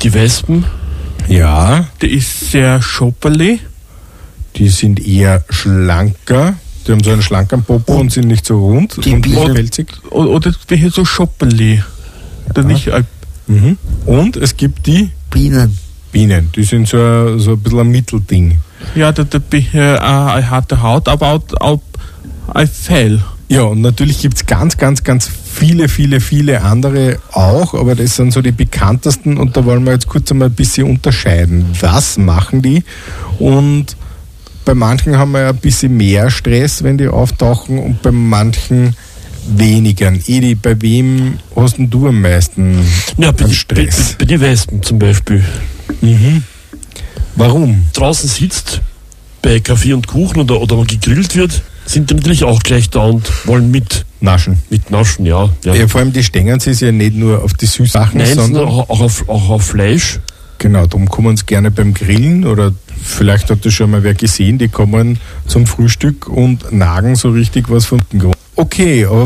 Die Wespen? Ja. Die ist sehr schopperli. Die sind eher schlanker. Die haben so einen schlanken Popo und sind nicht so rund und pelzig. Oder welche so schopperli. Ja. Nicht, Und es gibt die Bienen. Die sind so ein bisschen ein Mittelding. ja, der eine harte Haut, aber auch ein Fell. Ja, und natürlich gibt es ganz, ganz, ganz viele andere auch, aber das sind so die bekanntesten und da wollen wir jetzt kurz einmal ein bisschen unterscheiden. Was machen die? Und bei manchen haben wir ja ein bisschen mehr Stress, wenn die auftauchen und bei manchen weniger. Edi, bei wem hast denn du am meisten Stress? Bei den Wespen zum Beispiel. Warum? Draußen sitzt, bei Kaffee und Kuchen oder man gegrillt wird, sind die natürlich auch gleich da und wollen Naschen. mitnaschen, ja. Ja, vor allem die stängen sie ja nicht nur auf die Süßsachen, Nein, sondern auch auf Fleisch. genau, darum kommen sie gerne beim Grillen oder vielleicht hat das schon mal wer gesehen, die kommen zum Frühstück und nagen so richtig was vom Grund. Okay, aber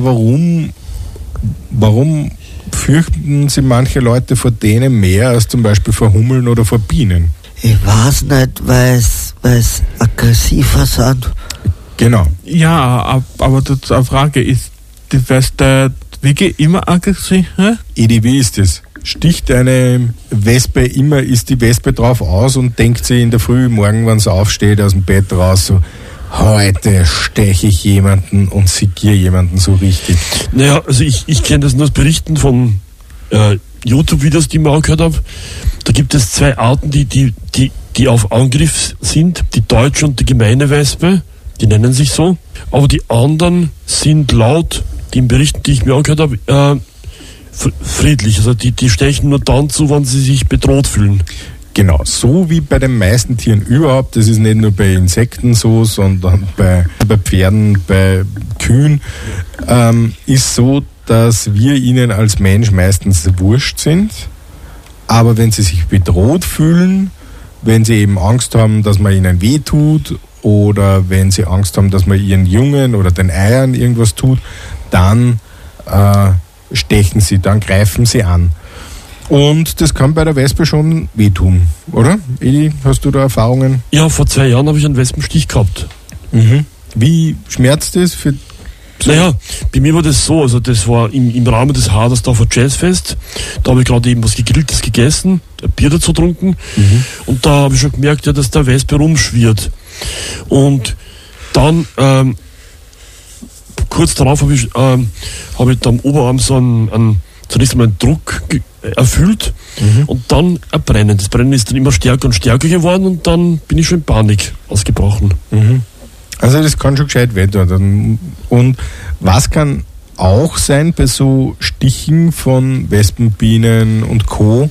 warum fürchten sie manche Leute vor denen mehr als zum Beispiel vor Hummeln oder vor Bienen? Ich weiß nicht, weil es aggressiver sind. Genau. Ja, aber die Frage ist, die Wespe wirklich immer aggressiv? Edi, wie ist das? Sticht eine Wespe immer, ist die Wespe drauf aus und denkt sie in der Früh, morgen, wenn sie aufsteht, aus dem Bett raus, so, heute steche ich jemanden und segiere jemanden so richtig. Naja, also ich kenne das nur aus Berichten von YouTube-Videos, die ich mir auch gehört habe. Da gibt es zwei Arten, die auf Angriff sind, die deutsche und die gemeine Wespe, die nennen sich so. Aber die anderen sind laut den Berichten, die ich mir auch gehört habe, friedlich. Also die stechen nur dann zu, wenn sie sich bedroht fühlen. Genau, so wie bei den meisten Tieren überhaupt, das ist nicht nur bei Insekten so, sondern bei Pferden, bei Kühen, ist so, dass wir ihnen als Mensch meistens wurscht sind, aber wenn sie sich bedroht fühlen, wenn sie eben Angst haben, dass man ihnen wehtut oder wenn sie Angst haben, dass man ihren Jungen oder den Eiern irgendwas tut, dann stechen sie, dann greifen sie an. Und das kann bei der Wespe schon wehtun, oder? Edi, hast du da Erfahrungen? Ja, vor 2 Jahren habe ich einen Wespenstich gehabt. Wie schmerzt das für... Naja, bei mir war das so, also das war im Rahmen des Hadersdorfer Jazzfest, da habe ich gerade eben was Gegrilltes gegessen, ein Bier dazu getrunken und da habe ich schon gemerkt, ja, dass der Wespe rumschwirrt. Und dann, kurz darauf habe ich am Oberarm zunächst einmal einen Druck erfüllt und dann ein Brennen. Das Brennen ist dann immer stärker und stärker geworden und dann bin ich schon in Panik ausgebrochen. Also das kann schon gescheit wehtun. Und was kann auch sein bei so Stichen von Wespen, Bienen und Co.,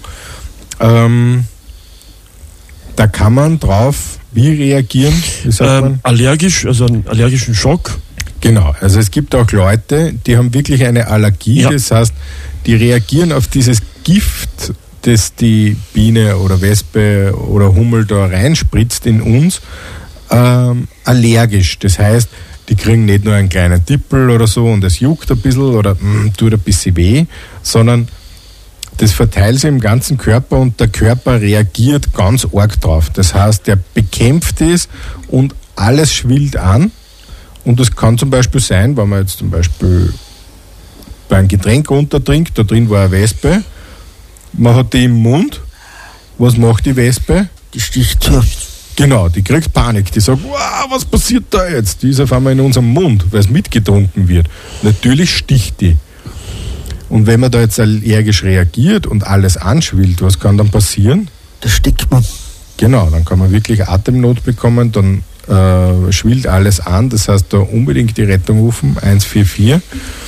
da kann man drauf wie reagieren? Wie sagt man? Allergisch, also einen allergischen Schock. Genau, also es gibt auch Leute, die haben wirklich eine Allergie, das heißt, die reagieren auf dieses Gift, das die Biene oder Wespe oder Hummel da reinspritzt in uns, allergisch. Das heißt, die kriegen nicht nur einen kleinen Tippel oder so und es juckt ein bisschen oder tut ein bisschen weh, sondern das verteilt sich im ganzen Körper und der Körper reagiert ganz arg drauf. Das heißt, der bekämpft es und alles schwillt an. Und das kann zum Beispiel sein, wenn man jetzt zum Beispiel bei einem Getränk untertrinkt, da drin war eine Wespe, man hat die im Mund, was macht die Wespe? Die sticht zu. Genau, die kriegt Panik, die sagt, wow, was passiert da jetzt? Die ist auf einmal in unserem Mund, weil es mitgetrunken wird. Natürlich sticht die. Und wenn man da jetzt allergisch reagiert und alles anschwillt, was kann dann passieren? Da stickt man. Genau, dann kann man wirklich Atemnot bekommen, dann schwillt alles an, das heißt da unbedingt die Rettung rufen, 144.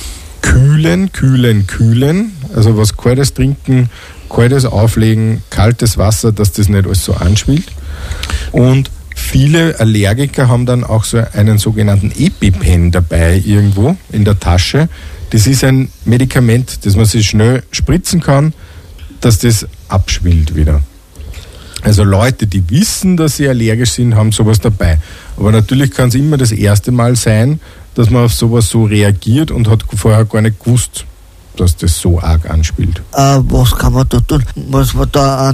Kühlen, also was Kaltes trinken, Kaltes auflegen, kaltes Wasser, dass das nicht alles so anschwillt. Und viele Allergiker haben dann auch so einen sogenannten EpiPen dabei irgendwo in der Tasche. Das ist ein Medikament, das man sich schnell spritzen kann, dass das abschwillt wieder. Also Leute, die wissen, dass sie allergisch sind, haben sowas dabei. Aber natürlich kann es immer das erste Mal sein, dass man auf sowas so reagiert und hat vorher gar nicht gewusst, dass das so arg anspielt. Was kann man da tun? Muss man da